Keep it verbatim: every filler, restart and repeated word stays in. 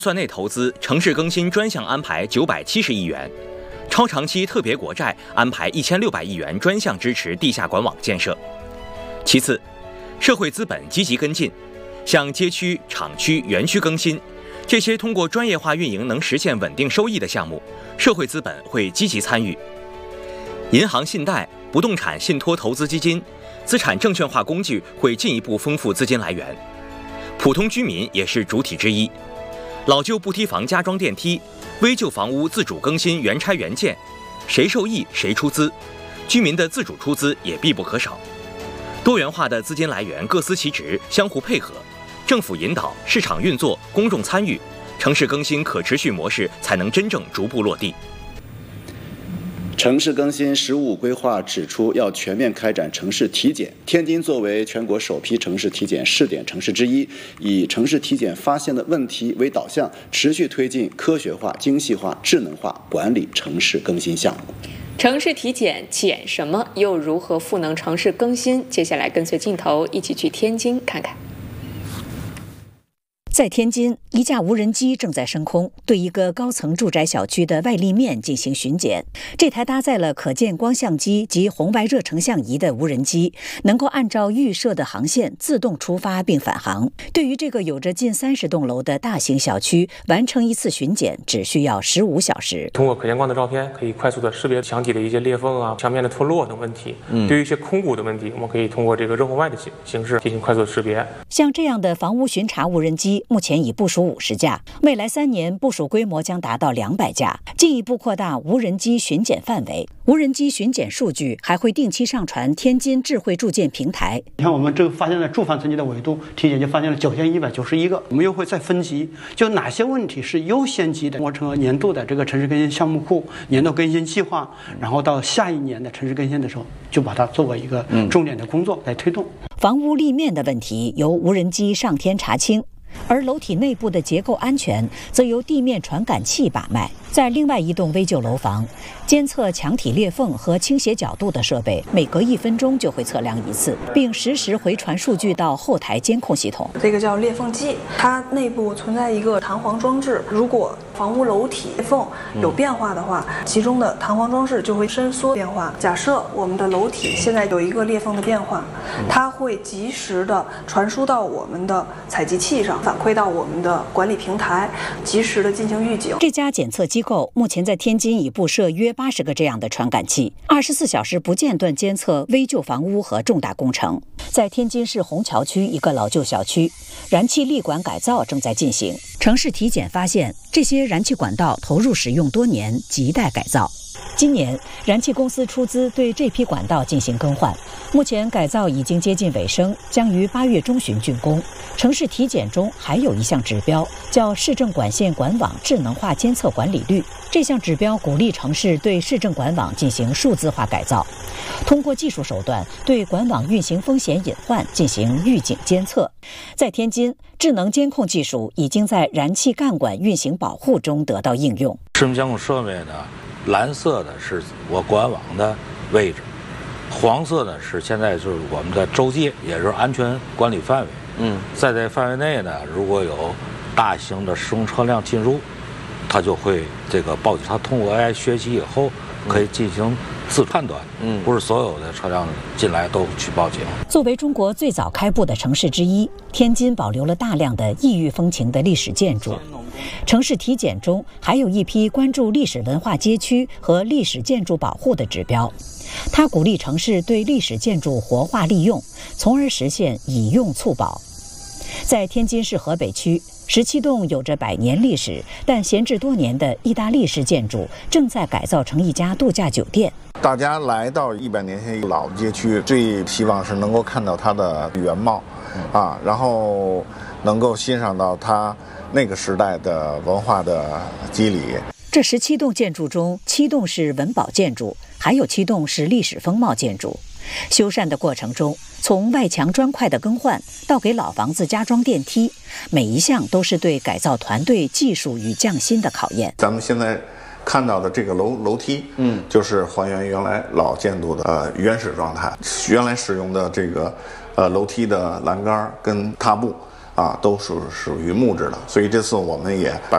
算内投资城市更新专项安排九百七十亿元，超长期特别国债安排一千六百亿元专项支持地下管网建设。其次，社会资本积极跟进，像街区、厂区、园区更新，这些通过专业化运营能实现稳定收益的项目，社会资本会积极参与。银行信贷、不动产信托投资基金、资产证券化工具会进一步丰富资金来源。普通居民也是主体之一，老旧不梯房加装电梯，危旧房屋自主更新原拆原建，谁受益谁出资，居民的自主出资也必不可少。多元化的资金来源各司其职，相互配合，政府引导，市场运作，公众参与，城市更新可持续模式才能真正逐步落地。 城市更新“十五”规划指出，要全面开展城市体检。天津作为全国首批城市体检试点城市之一，以城市体检发现的问题为导向，持续推进科学化、精细化、智能化管理城市更新项目。 城市体检检什么？又如何赋能城市更新？接下来跟随镜头一起去天津看看。 在天津，一架无人机正在升空，对一个高层住宅小区的外立面进行巡检。这台搭载了可见光相机及红外热成像仪的无人机，能够按照预设的航线自动出发并返航。对于这个有着近三十栋楼的大型小区，完成一次巡检只需要十五小时。 通过可见光的照片，可以快速的识别墙体的一些裂缝啊、墙面的脱落等问题。嗯，对于一些空鼓的问题，我们可以通过这个热红外的形形式进行快速的识别。像这样的房屋巡查无人机，目前已部署五十架，未来三年部署规模将达到两百架，进一步扩大无人机巡检范围。无人机巡检数据还会定期上传天津智慧住建平台。 你看，我们这个发现了住房层级的纬度体检就发现了九千一百九十一个，我们又会再分级，就哪些问题是优先级的，完成年度的这个城市更新项目库、年度更新计划，然后到下一年的城市更新的时候，就把它作为一个重点的工作来推动。 房屋立面的问题由无人机上天查清，而楼体内部的结构安全则由地面传感器把脉。在另外一栋危旧楼房，监测墙体裂缝和倾斜角度的设备每隔一分钟就会测量一次，并实时回传数据到后台监控系统。 这个叫裂缝计，它内部存在一个弹簧装置，如果房屋楼体裂缝有变化的话，其中的弹簧装置就会伸缩变化。假设我们的楼体现在有一个裂缝的变化，它会及时的传输到我们的采集器上，反馈到我们的管理平台，及时的进行预警。 这家检测机构目前在天津已布设约八十个这样的传感器，二十四小时不间断监测危旧房屋和重大工程。在天津市虹桥区一个老旧小区，燃气立管改造正在进行。城市体检发现，这些燃气管道投入使用多年，亟待改造。今年，燃气公司出资对这批管道进行更换，目前改造已经接近尾声，将于八月中旬竣工。城市体检中还有一项指标，叫市政管线管网智能化监测管理率。这项指标鼓励城市对市政管网进行数字化改造，通过技术手段对管网运行风险隐患进行预警监测。在天津，智能监控技术已经在燃气干管运行保护中得到应用。 智能监控设备呢，蓝色的是我管网的位置，黄色的是现在就是我们的周界，也就是安全管理范围。嗯，在这范围内呢，如果有大型的使用车辆进入，它就会这个报警。它通过 A I 学习以后，可以进行自判断。嗯，不是所有的车辆进来都去报警。 作为中国最早开埠的城市之一，天津保留了大量的异域风情的历史建筑。城市体检中还有一批关注历史文化街区和历史建筑保护的指标。它鼓励城市对历史建筑活化利用，从而实现以用促保。在天津市河北区，十七栋有着百年历史但闲置多年的意大利式建筑正在改造成一家度假酒店。 大家来到一百年前老街区，最希望是能够看到它的原貌，啊，然后能够欣赏到它那个时代的文化的肌理。 这十七栋建筑中，七栋是文保建筑，还有七栋是历史风貌建筑。修缮的过程中，从外墙砖块的更换到给老房子加装电梯，每一项都是对改造团队技术与匠心的考验。 咱们现在看到的这个楼楼梯，嗯，就是还原原来老建筑的呃原始状态。原来使用的这个呃楼梯的栏杆跟踏步啊，都是属于木质的，所以这次我们也把